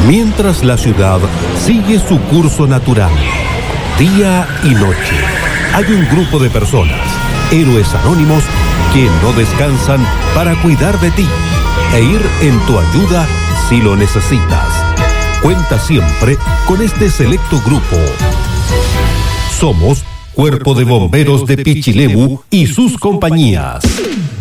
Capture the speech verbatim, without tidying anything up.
Mientras la ciudad sigue su curso natural, día y noche, hay un grupo de personas, héroes anónimos, que no descansan para cuidar de ti e ir en tu ayuda si lo necesitas. Cuenta siempre con este selecto grupo. Somos Cuerpo de Bomberos de Pichilemu y sus compañías.